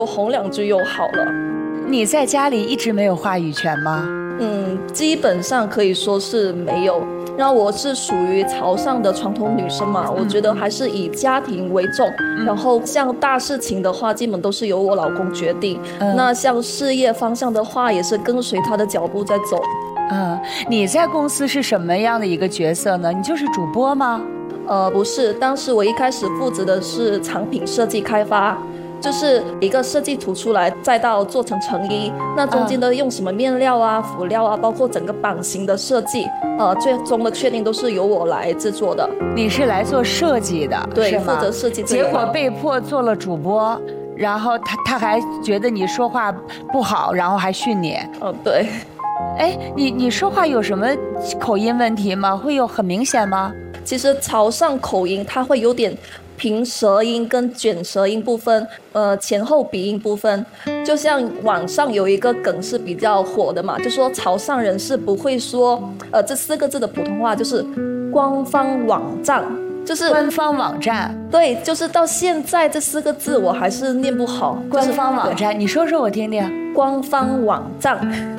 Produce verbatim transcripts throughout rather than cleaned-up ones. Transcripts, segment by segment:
红两句又好了。 你在家里一直没有话语权吗？ 嗯，基本上可以说是没有。然后我是属于潮汕的传统女生嘛，我觉得还是以家庭为重。嗯、然后像大事情的话，基本都是由我老公决定。嗯、那像事业方向的话，也是跟随他的脚步在走。 嗯，你在公司是什么样的一个角色呢？你就是主播吗？ 呃，不是，当时我一开始负责的是产品设计开发。就是一个设计图出来，再到做成成衣，那中间的用什么面料啊、辅料啊，包括整个版型的设计，呃，最终的确定都是由我来制作的。 你是来做设计的， 对，负责设计。 结果被迫做了主播，然后他他还觉得你说话不好，然后还训你。 哦，对。 哎，你你说话有什么口音问题吗？会有很明显吗？ 其实潮汕口音它会有点平舌音跟卷舌音部分，呃，前后鼻音部分，就像网上有一个梗是比较火的嘛，就说潮汕人是不会说，呃，这四个字的普通话就是官方网站，就是官方网站。 对，就是到现在这四个字我还是念不好。 官方网站，你说说我听听。 官方网站。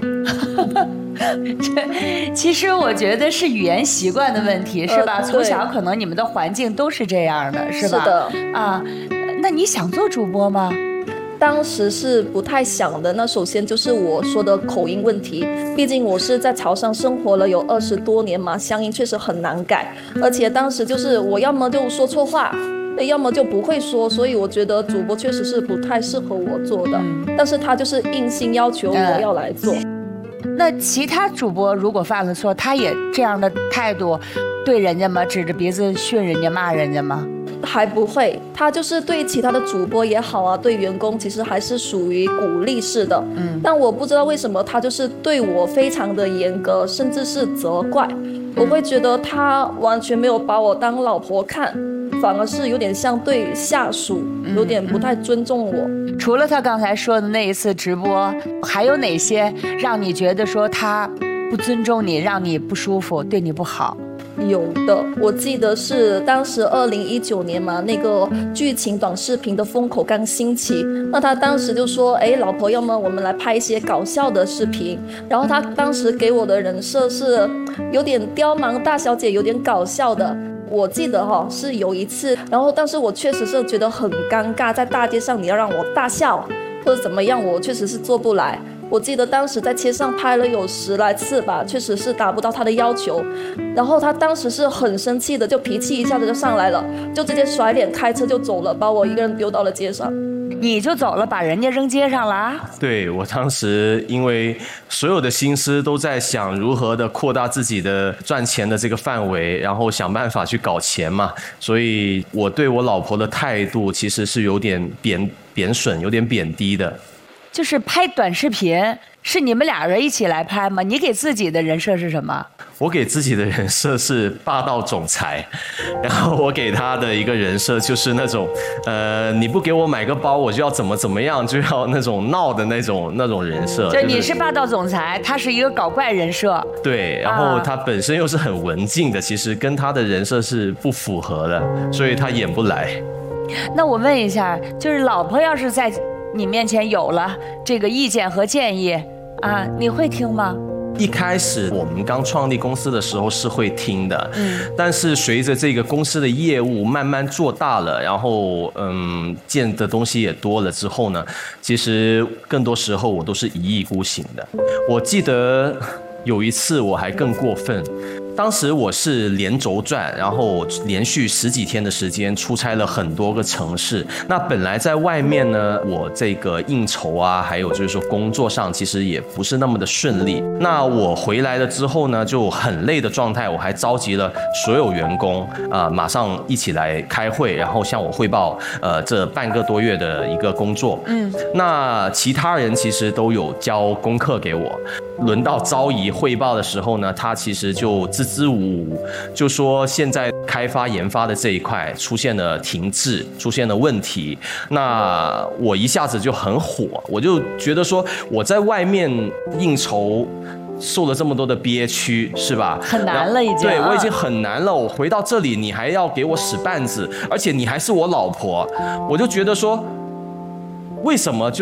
这其实我觉得是语言习惯的问题，是吧？呃、从小可能你们的环境都是这样的，是吧？ 是的。 啊，那你想做主播吗？ 当时是不太想的。那首先就是我说的口音问题，毕竟我是在潮汕生活了有二十多年嘛，乡音确实很难改。而且当时就是我要么就说错话，要么就不会说，所以我觉得主播确实是不太适合我做的。嗯、但是他就是硬性要求我要来做。嗯那其他主播如果犯了错，他也这样的态度对人家吗？指着鼻子训人家骂人家吗？ 还不会，他就是对其他的主播也好啊，对员工其实还是属于鼓励式的。嗯，但我不知道为什么他就是对我非常的严格，甚至是责怪。我会觉得他完全没有把我当老婆看，反而是有点像对下属，有点不太尊重我。 嗯嗯、除了他刚才说的那一次直播，还有哪些让你觉得说他不尊重你，让你不舒服，对你不好？ 有的，我记得是当时二零一九年嘛，那个剧情短视频的风口刚兴起，那他当时就说，哎，老婆，要么我们来拍一些搞笑的视频。然后他当时给我的人设是有点刁蛮大小姐，有点搞笑的。我记得哈、哦、是有一次，然后但是我确实是觉得很尴尬，在大街上你要让我大笑或者怎么样，我确实是做不来。我记得当时在街上拍了有十来次吧，确实是达不到他的要求。然后他当时是很生气的，就脾气一下子就上来了，就直接甩脸开车就走了，把我一个人丢到了街上。 你就走了，把人家扔街上了啊？ 对，我当时因为所有的心思都在想如何的扩大自己的赚钱的这个范围，然后想办法去搞钱嘛，所以我对我老婆的态度其实是有点贬贬损，有点贬低的。 就是拍短视频是你们俩人一起来拍吗？你给自己的人设是什么？ 我给自己的人设是霸道总裁，然后我给他的一个人设就是那种，呃，你不给我买个包，我就要怎么怎么样，就要那种闹的那种那种人设。 就你是霸道总裁，他是一个搞怪人设。 对，然后他本身又是很文静的，其实跟他的人设是不符合的，所以他演不来。 那我问一下，就是老婆要是在你面前有了这个意见和建议啊，你会听吗？ 一开始我们刚创立公司的时候是会听的，嗯，但是随着这个公司的业务慢慢做大了，然后嗯，见的东西也多了之后呢，其实更多时候我都是一意孤行的。我记得有一次我还更过分。当时我是连轴转，然后连续十几天的时间出差了很多个城市。那本来在外面呢，我这个应酬啊，还有就是说工作上其实也不是那么的顺利。那我回来了之后呢，就很累的状态，我还召集了所有员工啊、呃，马上一起来开会，然后向我汇报呃这半个多月的一个工作。嗯，那其他人其实都有交功课给我。轮到昭仪汇报的时候呢，他其实就支支吾吾，就说现在开发研发的这一块出现了停滞，出现了问题。那我一下子就很火，我就觉得说我在外面应酬受了这么多的憋屈，是吧？ 很难了已经。 对，我已经很难了，我回到这里你还要给我使绊子，而且你还是我老婆，我就觉得说为什么就